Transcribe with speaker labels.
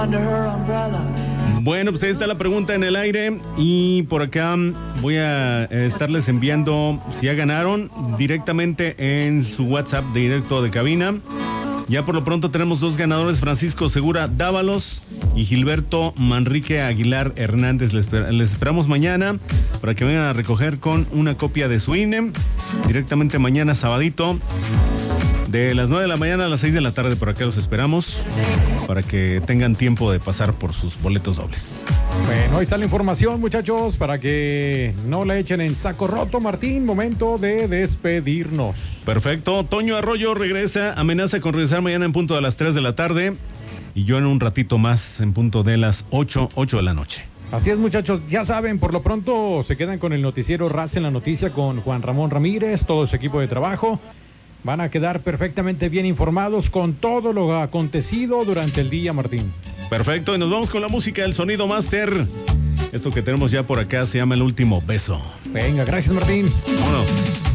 Speaker 1: Bueno, pues ahí está la pregunta en el aire y por acá voy a estarles enviando, si ya ganaron, directamente en su WhatsApp directo de cabina. Ya por lo pronto tenemos 2 ganadores, Francisco Segura Dávalos y Gilberto Manrique Aguilar Hernández. Les esperamos mañana para que vengan a recoger con una copia de su INE, directamente mañana sabadito, de las 9 de la mañana a las 6 de la tarde. Por acá los esperamos para que tengan tiempo de pasar por sus boletos dobles.
Speaker 2: Bueno, ahí está la información, muchachos, para que no la echen en saco roto. Martín, momento de despedirnos.
Speaker 1: Perfecto. Toño Arroyo regresa, amenaza con regresar mañana en punto de las 3 de la tarde y yo en un ratito más en punto de las 8 de la noche.
Speaker 2: Así es, muchachos, ya saben, por lo pronto se quedan con el noticiero Raza en la Noticia con Juan Ramón Ramírez, todo su equipo de trabajo. Van a quedar perfectamente bien informados con todo lo acontecido durante el día, Martín.
Speaker 1: Perfecto, y nos vamos con la música, el sonido máster. Esto que tenemos ya por acá se llama El Último Beso.
Speaker 2: Venga, gracias, Martín.
Speaker 1: Vámonos.